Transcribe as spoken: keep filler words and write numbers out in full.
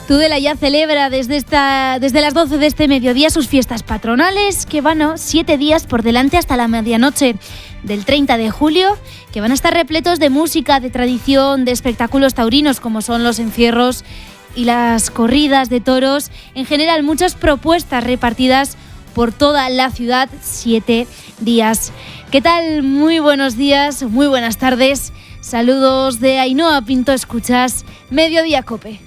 Tudela ya celebra desde, esta, desde las doce de este mediodía sus fiestas patronales, que van ¿no? siete días por delante hasta la medianoche del treinta de julio, que van a estar repletos de música, de tradición, de espectáculos taurinos como son los encierros y las corridas de toros. En general, muchas propuestas repartidas por toda la ciudad, siete días. ¿Qué tal? Muy buenos días, muy buenas tardes. Saludos de Ainhoa Pinto, escuchas Mediodía Cope.